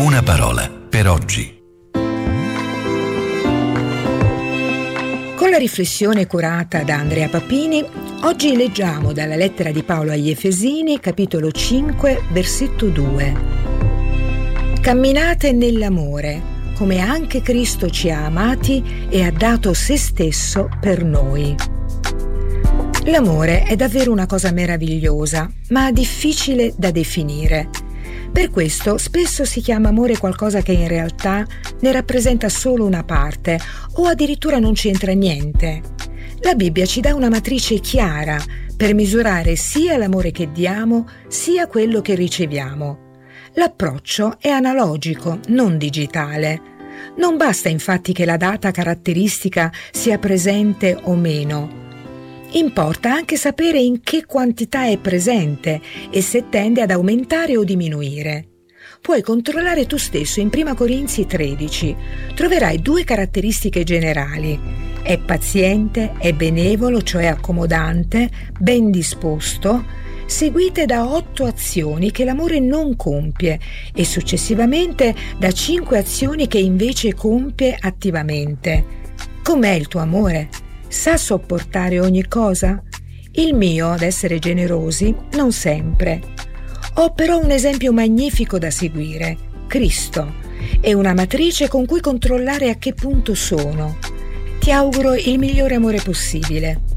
Una parola per oggi. Con la riflessione curata da Andrea Papini, oggi leggiamo dalla lettera di Paolo agli Efesini, capitolo 5, versetto 2. Camminate nell'amore, come anche Cristo ci ha amati e ha dato se stesso per noi. L'amore è davvero una cosa meravigliosa, ma difficile da definire. Per questo spesso si chiama amore qualcosa che in realtà ne rappresenta solo una parte o addirittura non c'entra niente. La Bibbia ci dà una matrice chiara per misurare sia l'amore che diamo sia quello che riceviamo. L'approccio è analogico, non digitale. Non basta infatti che la data caratteristica sia presente o meno. Importa anche sapere in che quantità è presente e se tende ad aumentare o diminuire. Puoi controllare tu stesso in 1 Corinzi 13. Troverai 2 caratteristiche generali. È paziente, è benevolo, cioè accomodante, ben disposto, seguite da 8 azioni che l'amore non compie e successivamente da 5 azioni che invece compie attivamente. Com'è il tuo amore? Sa sopportare ogni cosa? Il mio, ad essere generosi, non sempre. Ho però un esempio magnifico da seguire, Cristo, e una matrice con cui controllare a che punto sono. Ti auguro il migliore amore possibile.